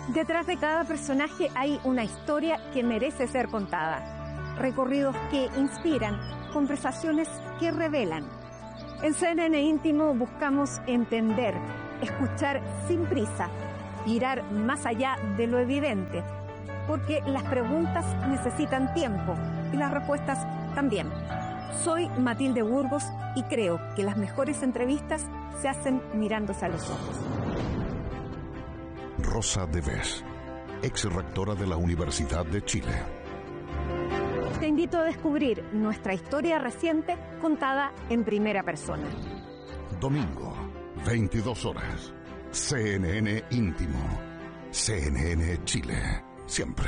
Detrás de cada personaje hay una historia que merece ser contada. Recorridos que inspiran, conversaciones que revelan. En CNN Íntimo buscamos entender, escuchar sin prisa, mirar más allá de lo evidente, porque las preguntas necesitan tiempo y las respuestas también. Soy Matilde Burgos y creo que las mejores entrevistas se hacen mirándose a los ojos. Rosa de Vez, ex rectora de la Universidad de Chile. Te invito a descubrir nuestra historia reciente contada en primera persona. Domingo, 22 horas. CNN Íntimo. CNN Chile. Siempre.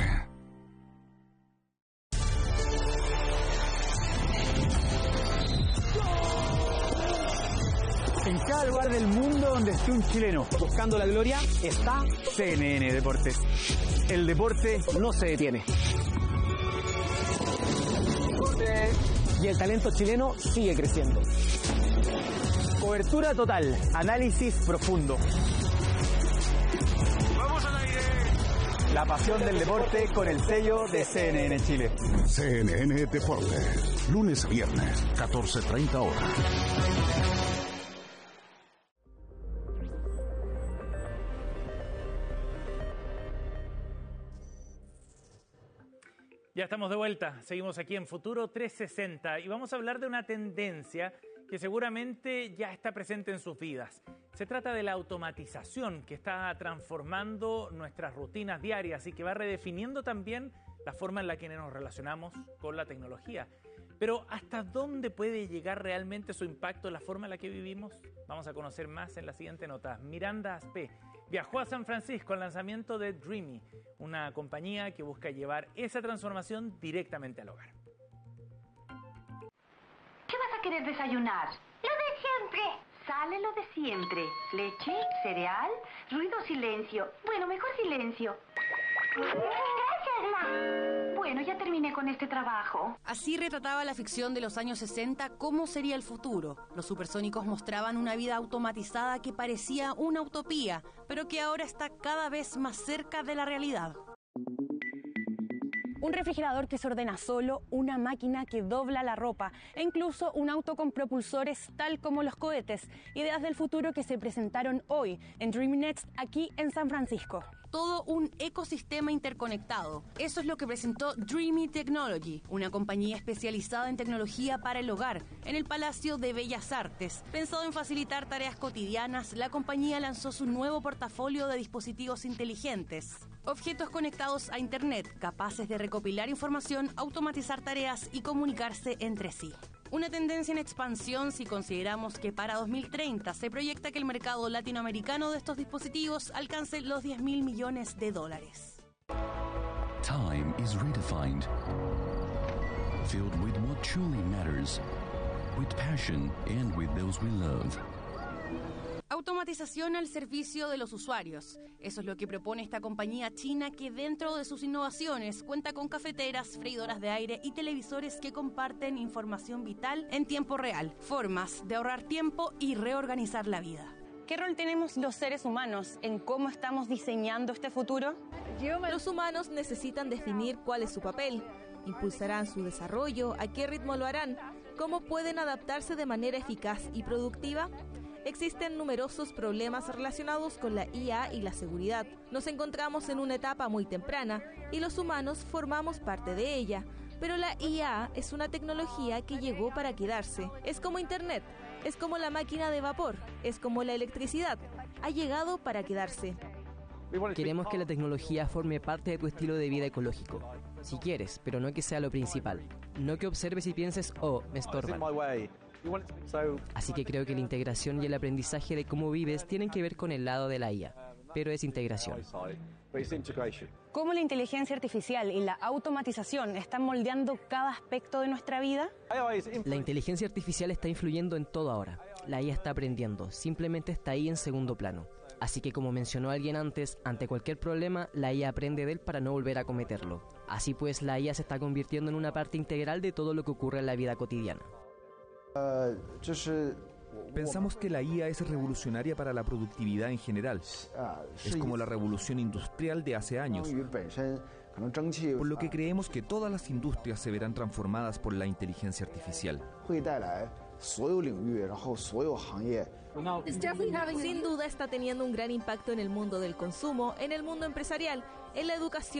En cada lugar del mundo donde esté un chileno buscando la gloria, está CNN Deportes. El deporte no se detiene. Y el talento chileno sigue creciendo. Cobertura total, análisis profundo. ¡Vamos al aire! La pasión del deporte con el sello de CNN Chile. CNN Deportes. Lunes a viernes, 14:30 horas. Ya estamos de vuelta, seguimos aquí en Futuro 360 y vamos a hablar de una tendencia que seguramente ya está presente en sus vidas. Se trata de la automatización que está transformando nuestras rutinas diarias y que va redefiniendo también la forma en la que nos relacionamos con la tecnología. Pero ¿hasta dónde puede llegar realmente su impacto en la forma en la que vivimos? Vamos a conocer más en la siguiente nota. Miranda Aspé viajó a San Francisco al lanzamiento de Dreamy, una compañía que busca llevar esa transformación directamente al hogar. ¿Qué vas a querer desayunar? Lo de siempre. Sale lo de siempre. Leche, cereal, ruido, silencio. Bueno, mejor silencio. Gracias, Ma. Bueno, ya terminé con este trabajo. Así retrataba la ficción de los años 60 cómo sería el futuro. Los supersónicos mostraban una vida automatizada que parecía una utopía, pero que ahora está cada vez más cerca de la realidad. Un refrigerador que se ordena solo, una máquina que dobla la ropa e incluso un auto con propulsores tal como los cohetes. Ideas del futuro que se presentaron hoy en Dreamy Next aquí en San Francisco. Todo un ecosistema interconectado. Eso es lo que presentó Dreamy Technology, una compañía especializada en tecnología para el hogar, en el Palacio de Bellas Artes. Pensado en facilitar tareas cotidianas, la compañía lanzó su nuevo portafolio de dispositivos inteligentes. Objetos conectados a Internet, capaces de recopilar información, automatizar tareas y comunicarse entre sí. Una tendencia en expansión si consideramos que para 2030 se proyecta que el mercado latinoamericano de estos dispositivos alcance los $10.000 millones. Time is redefined, filled with what truly matters, with passion and with those we love. Automatización al servicio de los usuarios. Eso es lo que propone esta compañía china que dentro de sus innovaciones cuenta con cafeteras, freidoras de aire y televisores que comparten información vital en tiempo real. Formas de ahorrar tiempo y reorganizar la vida. ¿Qué rol tenemos los seres humanos en cómo estamos diseñando este futuro? Los humanos necesitan definir cuál es su papel. ¿Impulsarán su desarrollo? ¿A qué ritmo lo harán? ¿Cómo pueden adaptarse de manera eficaz y productiva? Existen numerosos problemas relacionados con la IA y la seguridad. Nos encontramos en una etapa muy temprana y los humanos formamos parte de ella. Pero la IA es una tecnología que llegó para quedarse. Es como Internet, es como la máquina de vapor, es como la electricidad. Ha llegado para quedarse. Queremos que la tecnología forme parte de tu estilo de vida ecológico. Si quieres, pero no que sea lo principal. No que observes y pienses, oh, me estorban. Así que creo que la integración y el aprendizaje de cómo vives tienen que ver con el lado de la IA, pero es integración. ¿Cómo la inteligencia artificial y la automatización están moldeando cada aspecto de nuestra vida? La inteligencia artificial está influyendo en todo ahora. La IA está aprendiendo, simplemente está ahí en segundo plano. Así que como mencionó alguien antes, ante cualquier problema, la IA aprende de él para no volver a cometerlo. Así pues, la IA se está convirtiendo en una parte integral de todo lo que ocurre en la vida cotidiana. Pensamos que la IA es revolucionaria para la productividad en general. Es como la revolución industrial de hace años. Por lo que creemos que todas las industrias se verán transformadas por la inteligencia artificial. Sin duda está teniendo un gran impacto en el mundo del consumo, en el mundo empresarial, en la educación